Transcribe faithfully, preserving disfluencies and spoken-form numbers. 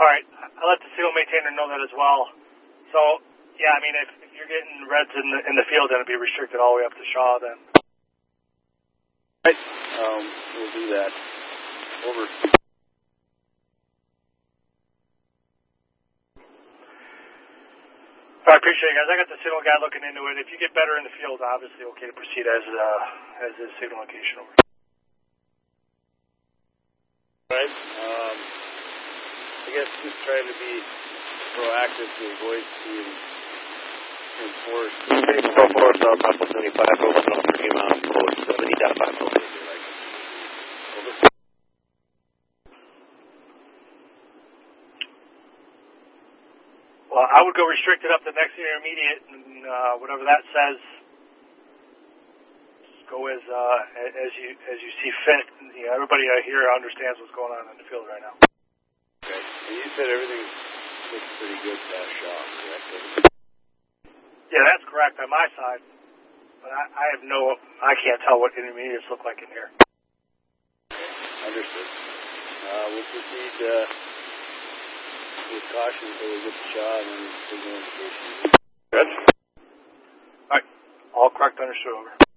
All right. I let the signal maintainer know that as well. So, yeah, I mean, if, if you're getting reds in the, in the field, then it'll be restricted all the way up to Shaw then. Right. Um, we'll do that. Over. I appreciate it, guys. I got the signal guy looking into it. If you get better in the field, obviously okay to proceed as uh, as is signal location. Over. Right. Um, I guess just trying to be proactive to avoid being enforced. four four South Papa seventy-five, over thirty miles, code seventy point five. Over. Well, I would go restricted up to next intermediate, and uh, whatever that says, just go as uh, as you as you see fit. You know, everybody here understands what's going on in the field right now. Okay. And you said everything looks pretty good past Shaw, correct? Yeah, that's correct on my side, but I, I have no, I can't tell what intermediates look like in here. Okay. Understood. Uh, we'll proceed uh, with caution until we get to Shaw and then signal indication. Good. All right. All correct, understood, over.